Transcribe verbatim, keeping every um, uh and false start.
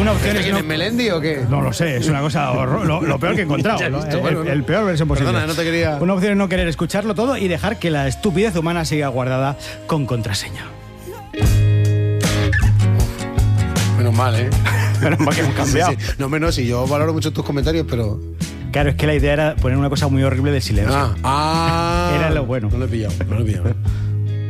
una opción es... ¿Quién no, es Melendi o qué? No lo sé, es una cosa horror, lo, lo peor que he encontrado. Ya he ¿no? visto, el, bueno, el, no. el peor versión posible. Perdona, no te quería... Una opción es no querer escucharlo todo y dejar que la estupidez humana siga guardada con contraseña. Menos mal, ¿eh? Menos mal que hemos cambiado. Sí, sí. No, menos, y yo valoro mucho tus comentarios, pero... Claro, es que la idea era poner una cosa muy horrible de silencio. Ah, ah Era lo bueno. No lo he pillado, no lo he pillado.